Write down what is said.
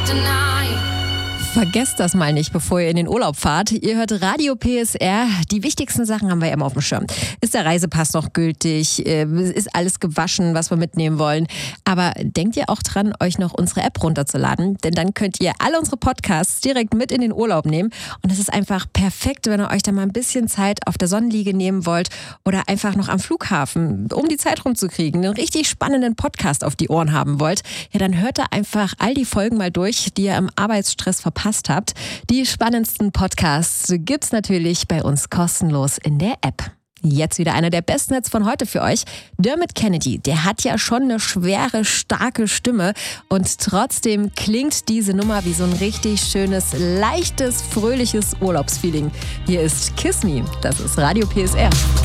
Vergesst das mal nicht, bevor ihr in den Urlaub fahrt. Ihr hört Radio PSR. Die wichtigsten Sachen haben wir ja immer auf dem Schirm. Ist der Reisepass noch gültig? Ist alles gewaschen, was wir mitnehmen wollen? Aber denkt ihr auch dran, euch noch unsere App runterzuladen? Denn dann könnt ihr alle unsere Podcasts direkt mit in den Urlaub nehmen. Und das ist einfach perfekt, wenn ihr euch da mal ein bisschen Zeit auf der Sonnenliege nehmen wollt oder einfach noch am Flughafen, um die Zeit rumzukriegen, einen richtig spannenden Podcast auf die Ohren haben wollt. Ja, dann hört da einfach all die Folgen mal durch, die ihr im Arbeitsstress verpasst habt. Die spannendsten Podcasts gibt's natürlich bei uns kostenlos in der App. Jetzt wieder einer der besten Hits von heute für euch. Dermot Kennedy, der hat ja schon eine schwere, starke Stimme und trotzdem klingt diese Nummer wie so ein richtig schönes, leichtes, fröhliches Urlaubsfeeling. Hier ist Kiss Me, das ist Radio PSR.